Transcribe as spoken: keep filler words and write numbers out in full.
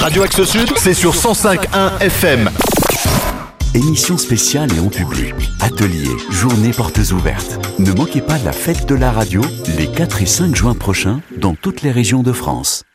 Radio Axe Sud, c'est sur cent cinq virgule un F M. Émission spéciale et en public, ateliers, journées portes ouvertes. Ne manquez pas la fête de la radio les quatre et cinq juin prochains dans toutes les régions de France.